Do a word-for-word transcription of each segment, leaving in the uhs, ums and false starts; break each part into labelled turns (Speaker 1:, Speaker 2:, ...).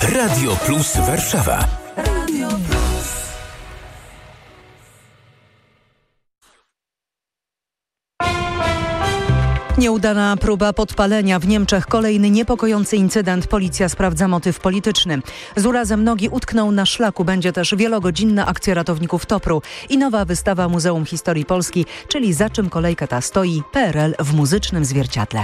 Speaker 1: Radio Plus Warszawa. Radio Plus.
Speaker 2: Nieudana próba podpalenia w Niemczech. Kolejny niepokojący incydent. Policja sprawdza motyw polityczny. Z urazem nogi utknął na szlaku. Będzie też wielogodzinna akcja ratowników Topru i nowa wystawa Muzeum Historii Polski, czyli Za czym kolejka ta stoi? P R L w muzycznym zwierciadle.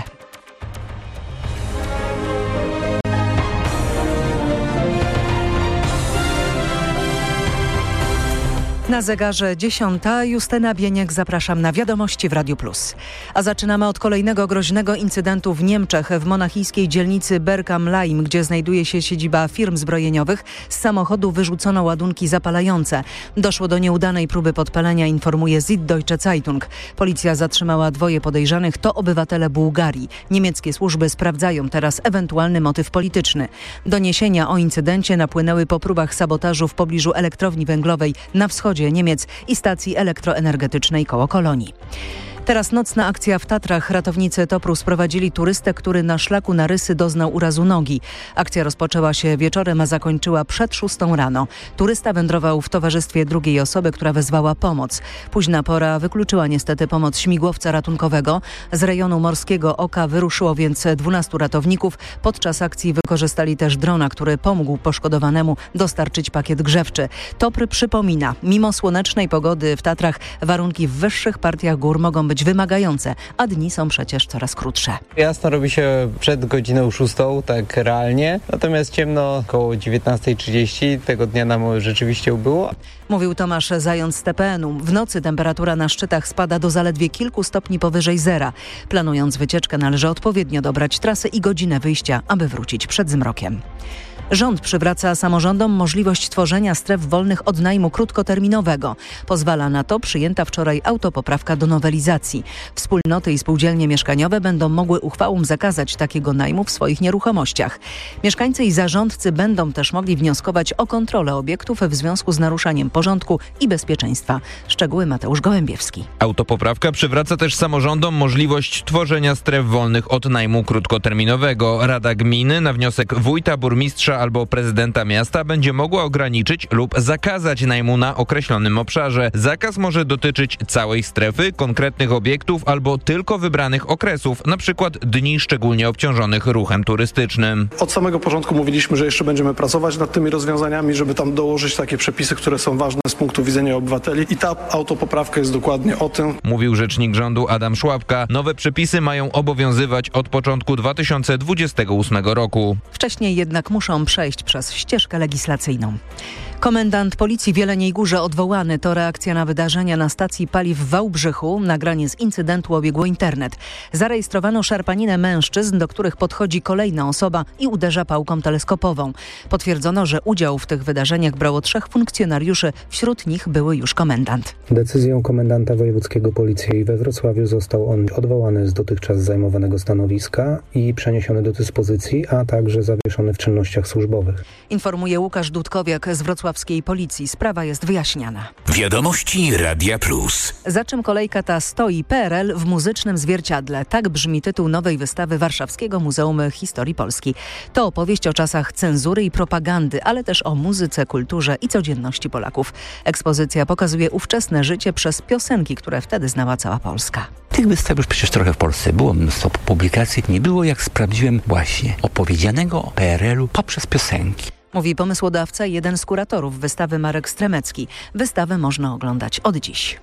Speaker 2: Na zegarze dziesiąta. Justyna Bieniek, zapraszam na wiadomości w Radiu Plus. A zaczynamy od kolejnego groźnego incydentu w Niemczech. W monachijskiej dzielnicy Bergam-Laim, gdzie znajduje się siedziba firm zbrojeniowych, z samochodu wyrzucono ładunki zapalające. Doszło do nieudanej próby podpalenia, informuje Süddeutsche Zeitung. Policja zatrzymała dwoje podejrzanych, to obywatele Bułgarii. Niemieckie służby sprawdzają teraz ewentualny motyw polityczny. Doniesienia o incydencie napłynęły po próbach sabotażu w pobliżu elektrowni węglowej na wschodzie Niemiec i stacji elektroenergetycznej koło Kolonii. Teraz nocna akcja w Tatrach. Ratownicy Topru sprowadzili turystę, który na szlaku na Rysy doznał urazu nogi. Akcja rozpoczęła się wieczorem, a zakończyła przed szóstą rano. Turysta wędrował w towarzystwie drugiej osoby, która wezwała pomoc. Późna pora wykluczyła niestety pomoc śmigłowca ratunkowego. Z rejonu Morskiego Oka wyruszyło więc dwunastu ratowników. Podczas akcji wykorzystali też drona, który pomógł poszkodowanemu dostarczyć pakiet grzewczy. Topr przypomina, mimo słonecznej pogody w Tatrach warunki w wyższych partiach gór mogą być wymagające, a dni są przecież coraz krótsze.
Speaker 3: Jasno robi się przed godziną szóstą, tak realnie, natomiast ciemno około dziewiętnasta trzydzieści tego dnia nam rzeczywiście ubyło.
Speaker 2: Mówił Tomasz Zając z T P N u. W nocy temperatura na szczytach spada do zaledwie kilku stopni powyżej zera. Planując wycieczkę, należy odpowiednio dobrać trasę i godzinę wyjścia, aby wrócić przed zmrokiem. Rząd przywraca samorządom możliwość tworzenia stref wolnych od najmu krótkoterminowego. Pozwala na to przyjęta wczoraj autopoprawka do nowelizacji. Wspólnoty i spółdzielnie mieszkaniowe będą mogły uchwałą zakazać takiego najmu w swoich nieruchomościach. Mieszkańcy i zarządcy będą też mogli wnioskować o kontrolę obiektów w związku z naruszaniem porządku i bezpieczeństwa. Szczegóły Mateusz Gołębiewski.
Speaker 4: Autopoprawka przywraca też samorządom możliwość tworzenia stref wolnych od najmu krótkoterminowego. Rada gminy na wniosek wójta, burmistrza albo prezydenta miasta będzie mogła ograniczyć lub zakazać najmu na określonym obszarze. Zakaz może dotyczyć całej strefy, konkretnych obiektów albo tylko wybranych okresów, na przykład dni szczególnie obciążonych ruchem turystycznym.
Speaker 5: Od samego początku mówiliśmy, że jeszcze będziemy pracować nad tymi rozwiązaniami, żeby tam dołożyć takie przepisy, które są ważne z punktu widzenia obywateli, i ta autopoprawka jest dokładnie o tym.
Speaker 4: Mówił rzecznik rządu Adam Szłapka. Nowe przepisy mają obowiązywać od początku dwa tysiące dwudziestego ósmego roku.
Speaker 2: Wcześniej jednak muszą przejść przez ścieżkę legislacyjną. Komendant policji w Jeleniej Górze odwołany. To reakcja na wydarzenia na stacji paliw w Wałbrzychu. Nagranie z incydentu obiegło internet. Zarejestrowano szarpaninę mężczyzn, do których podchodzi kolejna osoba i uderza pałką teleskopową. Potwierdzono, że udział w tych wydarzeniach brało trzech funkcjonariuszy. Wśród nich były już komendant.
Speaker 6: Decyzją komendanta wojewódzkiego policji we Wrocławiu został on odwołany z dotychczas zajmowanego stanowiska i przeniesiony do dyspozycji, a także zawieszony w czynnościach służbowych.
Speaker 2: Informuje Łukasz Dudkowiak z wrocławskiej policji. Sprawa jest wyjaśniana.
Speaker 1: Wiadomości Radia Plus.
Speaker 2: Za czym kolejka ta stoi? P R L w muzycznym zwierciadle. Tak brzmi tytuł nowej wystawy Warszawskiego Muzeum Historii Polski. To opowieść o czasach cenzury i propagandy, ale też o muzyce, kulturze i codzienności Polaków. Ekspozycja pokazuje ówczesne życie przez piosenki, które wtedy znała cała Polska.
Speaker 7: Tych wystaw już przecież trochę w Polsce było, mnóstwo publikacji. Nie było, jak sprawdziłem, właśnie opowiedzianego o P R L u poprzez piosenki.
Speaker 2: Mówi pomysłodawca i jeden z kuratorów wystawy Marek Stremecki. Wystawę można oglądać od dziś.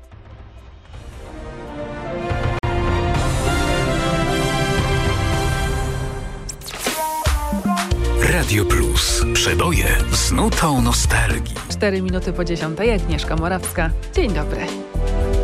Speaker 1: Radio Plus. Przeboje z nutą nostalgii.
Speaker 8: Cztery minuty po dziesiątej. Agnieszka Morawska. Dzień dobry.